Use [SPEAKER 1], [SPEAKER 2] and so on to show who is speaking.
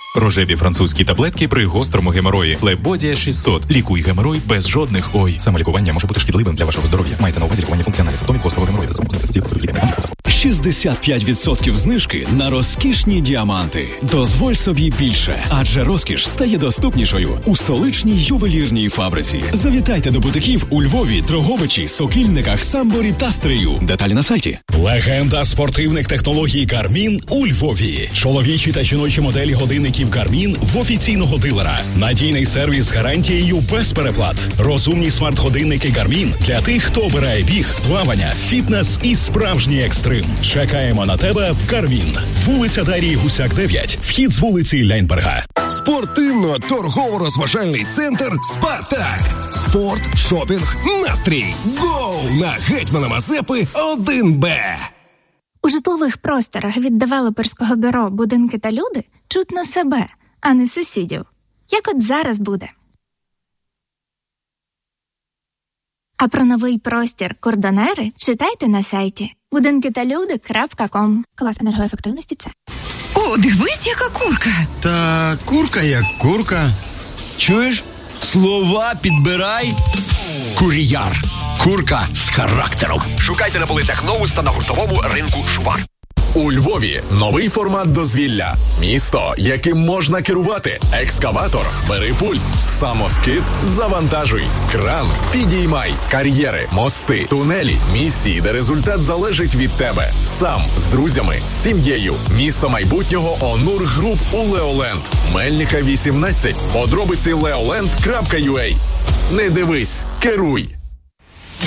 [SPEAKER 1] Рожеві французькі таблетки при гострому геморої. Флебодія 600. Лікуй геморой без жодних ой. Самолікування може бути шкідливим для вашого здоров'я. Мається на увазі лікування функціональних симптомів гострого геморою.
[SPEAKER 2] 65% знижки на розкішні діаманти. Дозволь собі більше, адже розкіш стає доступнішою у столичній ювелірній фабриці. Завітайте до бутиків у Львові, Дрогобичі, Сокільниках, Самборі та Стрию. Деталі на сайті. Легенда спортивних технологій Garmin у Львові. Чоловічі та жіночі моделі годинників Garmin в офіційного дилера. Надійний сервіс з гарантією без переплат. Розумні смарт-годинники Garmin для тих, хто обирає біг, плавання, фітнес і справжній екстрим. Чекаємо на тебе в Garmin. Вулиця Дарії Гусяк, 9. Вхід з вулиці Ляйнберга.
[SPEAKER 3] Спортивно-торгово-розважальний центр «Спартак». Спорт, шопінг, настрій. Гоу на Гетьмана Мазепи 1Б.
[SPEAKER 4] У житлових просторах від девелоперського бюро «Будинки та люди» чутно себе, а не сусідів. Як от зараз буде. А про новий простір «Кордонери» читайте на сайті budinkitalude.com. Клас енергоефективності – це.
[SPEAKER 5] О, дивись, яка курка!
[SPEAKER 6] Та курка як курка. Чуєш? Слова підбирай. Кур'яр. Курка з характером.
[SPEAKER 7] Шукайте на полицях Новус та на гуртовому ринку Шувар. У Львові новий формат дозвілля. Місто, яким можна керувати. Екскаватор, бери пульт. Самоскид, завантажуй. Кран, підіймай. Кар'єри, мости, тунелі, місії, де результат залежить від тебе. Сам, з друзями, з сім'єю. Місто майбутнього Онур Груп у Леоленд. Мельника 18. Подробиці leoland.ua. Не дивись, керуй.